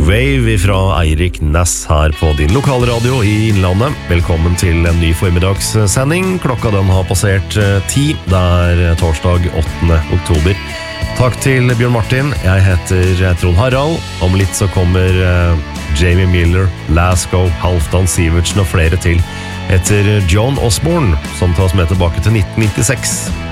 Wave fra Eirik Næss her på din lokalradio i Innlandet. Velkommen til en ny formiddagssending. Klokka den har passert 10. Det er torsdag 8. oktober. Takk til Bjørn Martin. Jeg heter Trond Harald. Om litt så kommer Jamie Miller, Lasko, Halfdan Sivertsen og flere til etter John Osborne, som tar oss med tilbake til 1996.